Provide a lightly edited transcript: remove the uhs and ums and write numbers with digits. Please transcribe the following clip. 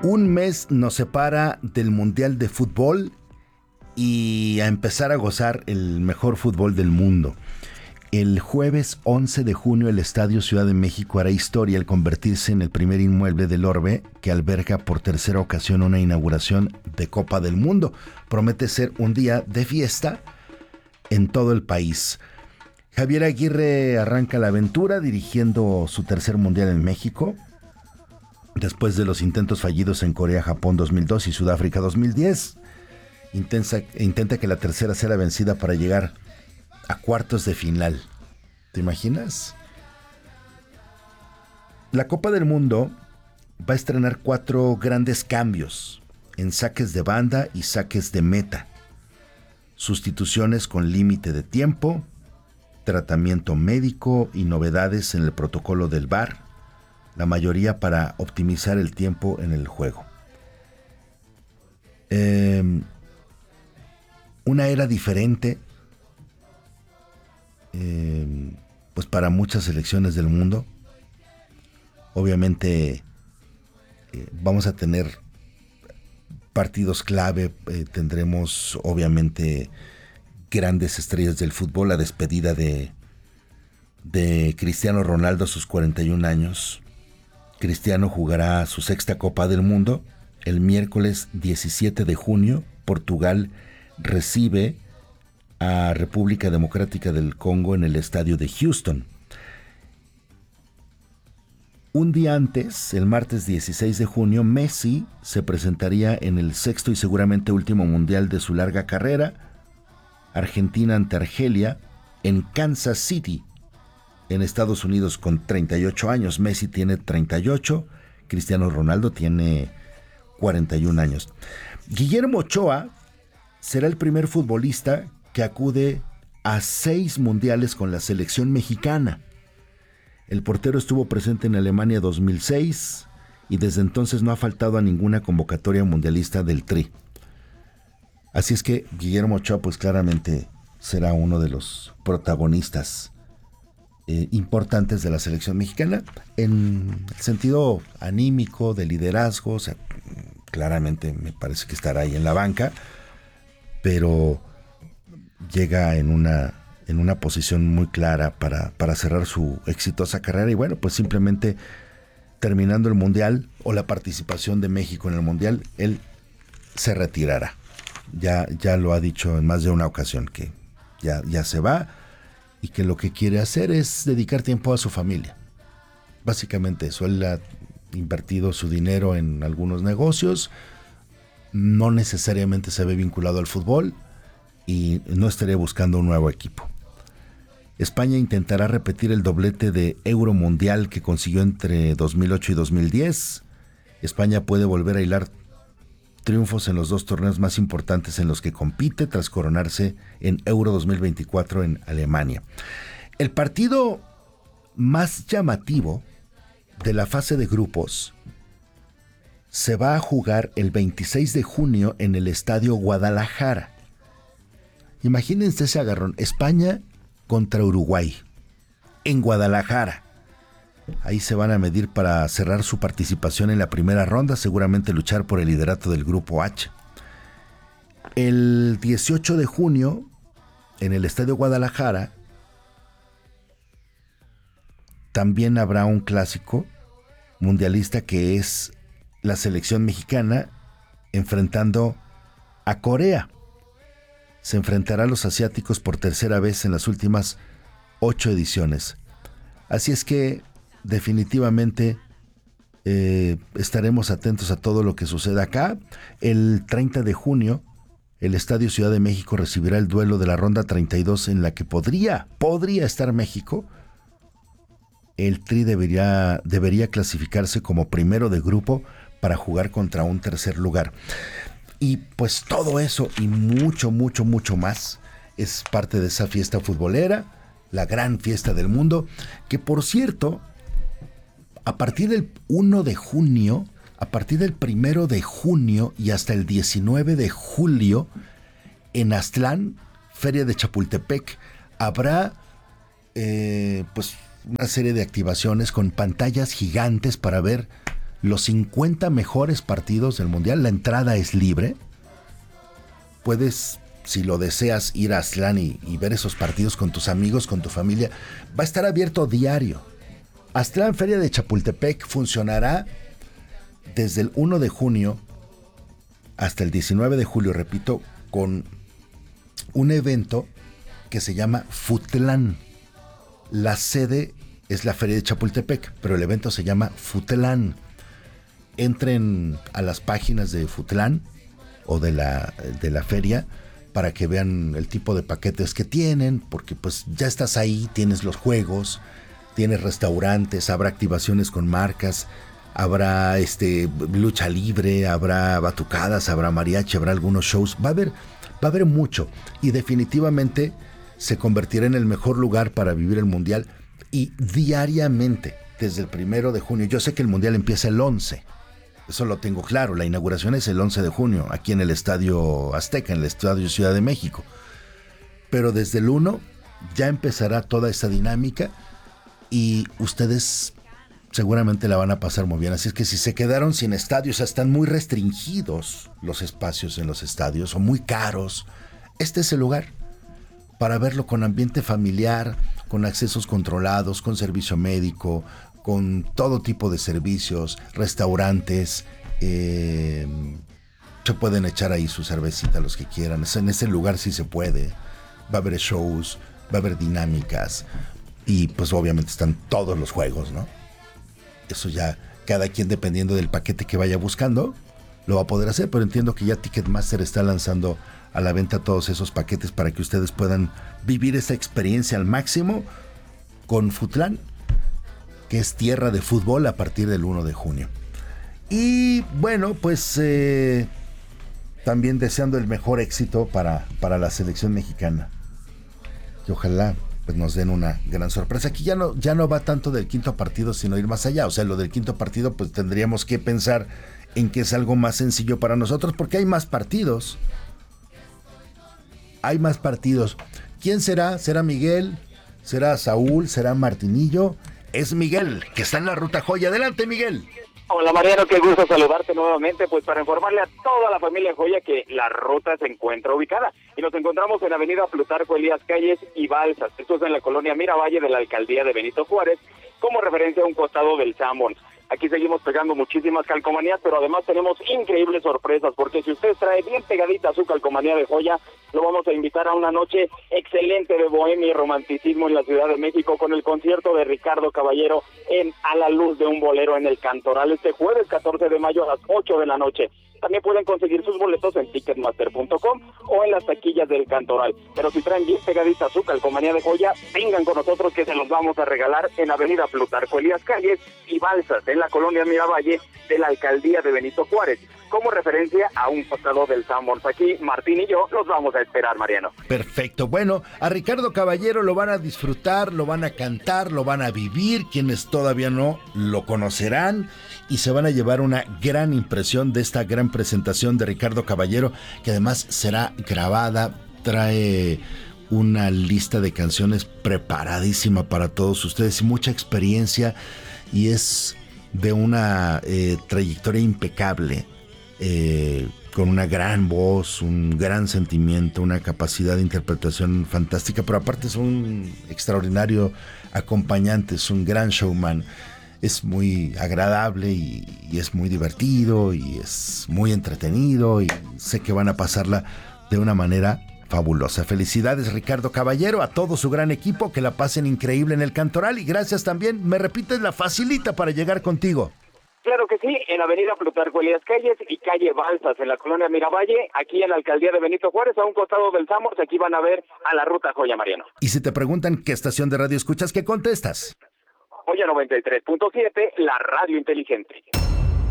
Un mes nos separa del Mundial de Fútbol y a empezar a gozar el mejor fútbol del mundo. El jueves 11 de junio el Estadio Ciudad de México hará historia al convertirse en el primer inmueble del orbe que alberga por tercera ocasión una inauguración de Copa del Mundo. Promete ser un día de fiesta en todo el país. Javier Aguirre arranca la aventura dirigiendo su tercer Mundial en México. Después de los intentos fallidos en Corea, Japón 2002 y Sudáfrica 2010, intenta que la tercera sea la vencida para llegar a cuartos de final. ¿Te imaginas? La Copa del Mundo va a estrenar 4 grandes cambios en saques de banda y saques de meta. Sustituciones con límite de tiempo, tratamiento médico y novedades en el protocolo del VAR, la mayoría para optimizar el tiempo en el juego. Una era diferente pues para muchas selecciones del mundo. Obviamente vamos a tener partidos clave, tendremos obviamente grandes estrellas del fútbol, la despedida de Cristiano Ronaldo a sus 41 años. Cristiano jugará su sexta Copa del Mundo. El miércoles 17 de junio, Portugal recibe a República Democrática del Congo en el estadio de Houston. Un día antes, el martes 16 de junio, Messi se presentaría en el sexto y seguramente último mundial de su larga carrera, Argentina ante Argelia, en Kansas City, en Estados Unidos, con 38 años. Messi tiene 38, Cristiano Ronaldo tiene 41 años. Guillermo Ochoa será el primer futbolista que acude a 6 mundiales con la selección mexicana. El portero estuvo presente en Alemania 2006 y desde entonces no ha faltado a ninguna convocatoria mundialista del Tri. Así es que Guillermo Ochoa pues claramente será uno de los protagonistas importantes de la selección mexicana en el sentido anímico, de liderazgo. O sea, claramente me parece que estará ahí en la banca, pero llega en una posición muy clara para cerrar su exitosa carrera. Y bueno, pues simplemente terminando el Mundial o la participación de México en el Mundial, él se retirará. Ya lo ha dicho en más de una ocasión, que ya se va y que lo que quiere hacer es dedicar tiempo a su familia. Básicamente eso. Él ha invertido su dinero en algunos negocios, no necesariamente se ve vinculado al fútbol y no estaría buscando un nuevo equipo. España intentará repetir el doblete de Euro Mundial que consiguió entre 2008 y 2010. España puede volver a hilar triunfos en los 2 torneos más importantes en los que compite tras coronarse en Euro 2024 en Alemania. El partido más llamativo de la fase de grupos se va a jugar el 26 de junio en el Estadio Guadalajara. Imagínense ese agarrón. España contra Uruguay en Guadalajara. Ahí se van a medir para cerrar su participación en la primera ronda, seguramente luchar por el liderato del Grupo H. El 18 de junio, en el Estadio Guadalajara, también habrá un clásico mundialista que es la selección mexicana enfrentando a Corea. Se enfrentará a los asiáticos por tercera vez en las últimas 8 ediciones. Así es que definitivamente estaremos atentos a todo lo que suceda acá. El 30 de junio, el Estadio Ciudad de México recibirá el duelo de la ronda 32 en la que podría estar México. El Tri debería clasificarse como primero de grupo para jugar contra un tercer lugar. Y pues todo eso y mucho más es parte de esa fiesta futbolera, la gran fiesta del mundo, que por cierto, a partir del 1 de junio, a partir del 1 de junio y hasta el 19 de julio, en Aztlán, Feria de Chapultepec, habrá pues una serie de activaciones con pantallas gigantes para ver los 50 mejores partidos del Mundial. La entrada es libre. Puedes, si lo deseas, ir a Aztlán y ver esos partidos con tus amigos, con tu familia. Va a estar abierto diario. Aztlán Feria de Chapultepec funcionará desde el 1 de junio hasta el 19 de julio, repito, con un evento que se llama Futlán. La sede es la Feria de Chapultepec, pero el evento se llama Futlán. Entren a las páginas de Futlán o de la feria para que vean el tipo de paquetes que tienen, porque pues ya estás ahí, tienes los juegos, tienes restaurantes, habrá activaciones con marcas, habrá lucha libre, habrá batucadas, habrá mariachi, habrá algunos shows, va a haber mucho, y definitivamente se convertirá en el mejor lugar para vivir el Mundial. Y diariamente, desde el 1 de junio, yo sé que el Mundial empieza el 11, eso lo tengo claro, la inauguración es el 11 de junio, aquí en el Estadio Azteca, en el Estadio Ciudad de México. Pero desde el 1 ya empezará toda esta dinámica y ustedes seguramente la van a pasar muy bien. Así es que si se quedaron sin estadios, están muy restringidos los espacios en los estadios o muy caros, este es el lugar para verlo con ambiente familiar, con accesos controlados, con servicio médico, con todo tipo de servicios, restaurantes, se pueden echar ahí su cervecita los que quieran. En ese lugar sí se puede. Va a haber shows, va a haber dinámicas y pues obviamente están todos los juegos, ¿no? Eso ya cada quien, dependiendo del paquete que vaya buscando, lo va a poder hacer, pero entiendo que ya Ticketmaster está lanzando a la venta todos esos paquetes para que ustedes puedan vivir esa experiencia al máximo con Futlán, que es tierra de fútbol a partir del 1 de junio. Y bueno, pues también deseando el mejor éxito para la selección mexicana. Y ojalá pues nos den una gran sorpresa. Aquí ya no va tanto del quinto partido, sino ir más allá. O sea, lo del quinto partido pues tendríamos que pensar en que es algo más sencillo para nosotros, porque hay más partidos. Hay más partidos. ¿Quién será? ¿Será Miguel? ¿Será Saúl? ¿Será Martinillo? Es Miguel, que está en la Ruta Joya. Adelante, Miguel. Hola, Mariano, qué gusto saludarte nuevamente, pues para informarle a toda la familia Joya que la ruta se encuentra ubicada y nos encontramos en Avenida Plutarco Elías Calles y Balsas. Esto es en la colonia Miravalle de la alcaldía de Benito Juárez, como referencia a un costado del Sanborns. Aquí seguimos pegando muchísimas calcomanías, pero además tenemos increíbles sorpresas, porque si usted trae bien pegadita su calcomanía de Joya, lo vamos a invitar a una noche excelente de bohemia y romanticismo en la Ciudad de México con el concierto de Ricardo Caballero en A la Luz de un Bolero en el Cantoral este jueves 14 de mayo a las 8 de la noche. También pueden conseguir sus boletos en ticketmaster.com o en las taquillas del Cantoral. Pero si traen bien pegadita su calcomanía de Joya, vengan con nosotros que se los vamos a regalar en Avenida Plutarco Elías Calles y Balsas, en la colonia Miravalle de la alcaldía de Benito Juárez, como referencia a un costado del Sanborns. Aquí Martín y yo los vamos a esperar, Mariano. Perfecto. Bueno, a Ricardo Caballero lo van a disfrutar, lo van a cantar, lo van a vivir. Quienes todavía no lo conocerán y se van a llevar una gran impresión de esta gran presentación de Ricardo Caballero, que además será grabada, trae una lista de canciones preparadísima para todos ustedes y mucha experiencia, y es de una trayectoria impecable, con una gran voz, un gran sentimiento, una capacidad de interpretación fantástica, pero aparte es un extraordinario acompañante, es un gran showman. Es muy agradable y es muy divertido y es muy entretenido, y sé que van a pasarla de una manera fabulosa. Felicidades, Ricardo Caballero, a todo su gran equipo, que la pasen increíble en el Cantoral, y gracias también, me repites la facilita para llegar contigo. Claro que sí, en Avenida Plutarco Elías Calles y calle Balsas, en la colonia Miravalle, aquí en la alcaldía de Benito Juárez, a un costado del Sanborns. Aquí van a ver a la Ruta Joya, Mariano. Y si te preguntan qué estación de radio escuchas, ¿qué contestas? Joya 93.7, la radio inteligente.